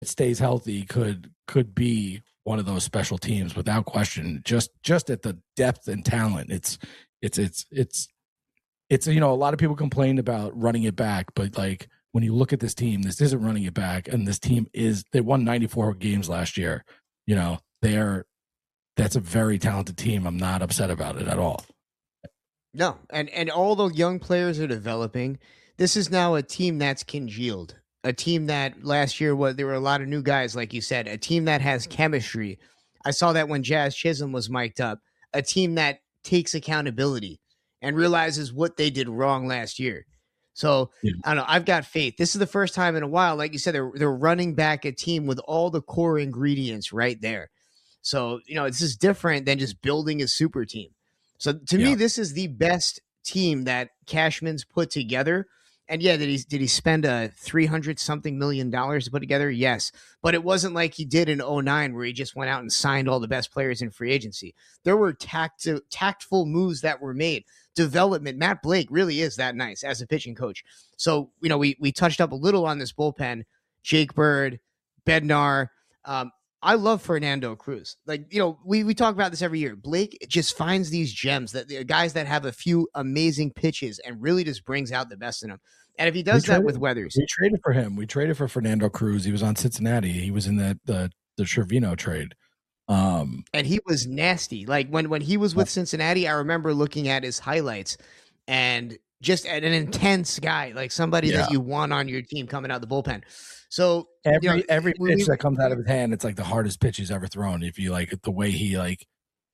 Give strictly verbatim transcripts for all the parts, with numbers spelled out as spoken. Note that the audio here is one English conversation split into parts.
stays healthy, could could be one of those special teams without question. Just just at the depth and talent, it's it's it's it's it's you know a lot of people complain about running it back, but like when you look at this team, this isn't running it back, and this team is they won ninety-four games last year. You know they're that's a very talented team. I'm not upset about it at all. No, and and all the young players are developing. This is now a team that's congealed. A team that last year was there were a lot of new guys, like you said. A team that has chemistry. I saw that when Jazz Chisholm was mic'd up. A team that takes accountability and realizes what they did wrong last year. So Yeah. I don't know. I've got faith. This is the first time in a while, like you said, they're they're running back a team with all the core ingredients right there. So you know, this is different than just building a super team. So to Yeah. me, this is the best team that Cashman's put together. And yeah, did he did he spend a three hundred something million dollars to put together? Yes, but it wasn't like he did in oh nine where he just went out and signed all the best players in free agency. There were tact tactful moves that were made. Development. Matt Blake really is that nice as a pitching coach. So you know, we we touched up a little on this bullpen. Jake Bird, Bednar. Um, I love Fernando Cruz. Like, you know, we, we talk about this every year. Blake just finds these gems that the guys that have a few amazing pitches and really just brings out the best in them. And if he does that with Weathers, we traded for him. We traded for Fernando Cruz. He was on Cincinnati. He was in that the the Trevino trade. Um, and he was nasty. Like when when he was with Cincinnati, I remember looking at his highlights and just an intense guy, like somebody yeah. that you want on your team coming out the bullpen. So every you know, every we, pitch that comes out of his hand, it's like the hardest pitch he's ever thrown. If you like the way he like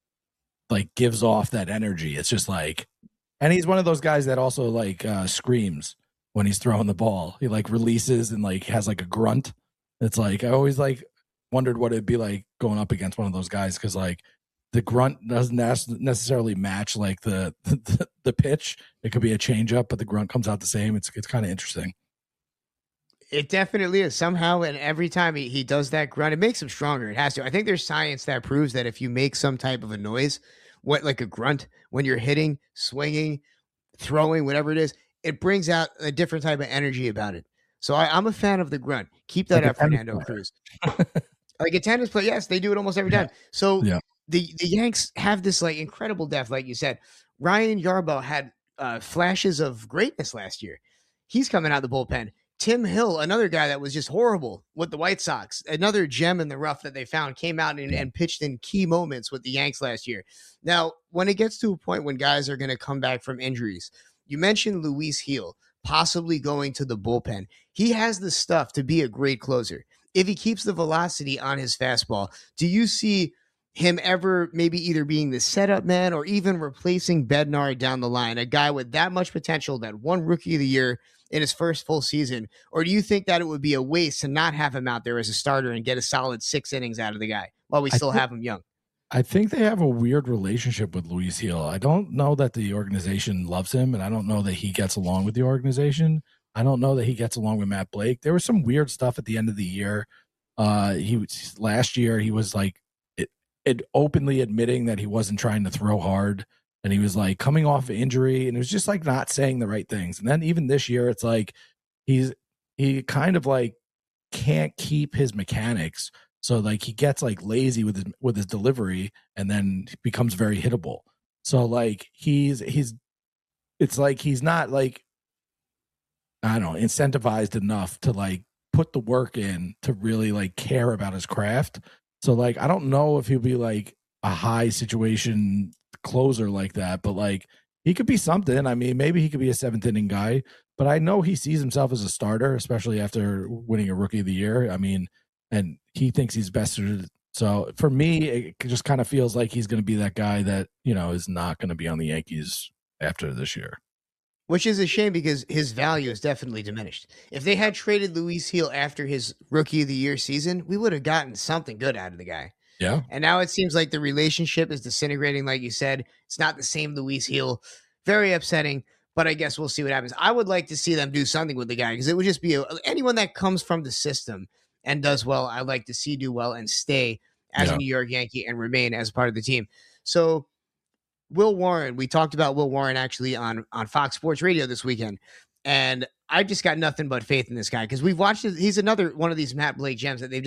like gives off that energy, it's just like, and he's one of those guys that also like uh, screams when he's throwing the ball. He like releases and like has like a grunt. It's like I always like wondered what it'd be like going up against one of those guys because like the grunt doesn't necessarily match like the the, the pitch. It could be a changeup, but the grunt comes out the same. It's it's kind of interesting. It definitely is somehow. And every time he, he does that grunt, it makes him stronger. It has to. I think there's science that proves that if you make some type of a noise, what like a grunt, when you're hitting, swinging, throwing, whatever it is, it brings out a different type of energy about it. So I, I'm a fan of the grunt. Keep that like up, Fernando Cruz. Like a tennis player. Yes, they do it almost every time. So yeah. the, the Yanks have this like incredible depth. Like you said, Ryan Yarbrough had uh, flashes of greatness last year. He's coming out of the bullpen. Tim Hill, another guy that was just horrible with the White Sox, another gem in the rough that they found, came out and, and pitched in key moments with the Yanks last year. Now, when it gets to a point when guys are going to come back from injuries, you mentioned Luis Gil possibly going to the bullpen. He has the stuff to be a great closer. If he keeps the velocity on his fastball, do you see him ever maybe either being the setup man or even replacing Bednar down the line, a guy with that much potential that won Rookie of the Year in his first full season? Or do you think that it would be a waste to not have him out there as a starter and get a solid six innings out of the guy while we still think, have him young? I think they have a weird relationship with Luis Gil. I don't know that the organization loves him, and I don't know that he gets along with the organization. I don't know that he gets along with Matt Blake. There was some weird stuff at the end of the year. Uh, he was last year. He was like it, it openly admitting that he wasn't trying to throw hard. And he was like coming off injury and it was just like not saying the right things. And then even this year, it's like he's he kind of like can't keep his mechanics. So like he gets like lazy with his with his delivery and then becomes very hittable. So like he's he's it's like he's not like I don't know, incentivized enough to like put the work in to really like care about his craft. So like I don't know if he'll be like a high situation closer like that, but like he could be something. I mean, maybe he could be a seventh inning guy, but I know he sees himself as a starter, especially after winning a Rookie of the Year. I mean, and he thinks he's best suited. So for me, it just kind of feels like he's going to be that guy that, you know, is not going to be on the Yankees after this year. Which is a shame because his value is definitely diminished. If they had traded Luis Gil after his Rookie of the Year season, we would have gotten something good out of the guy. Yeah. And now it seems like the relationship is disintegrating, like you said. It's not the same Luis Gil. Very upsetting, but I guess we'll see what happens. I would like to see them do something with the guy because it would just be a, anyone that comes from the system and does well, I'd like to see do well and stay as yeah. a New York Yankee and remain as part of the team. So Will Warren, we talked about Will Warren actually on, on Fox Sports Radio this weekend. And I just got nothing but faith in this guy because we've watched. His, he's another one of these Matt Blake gems that they've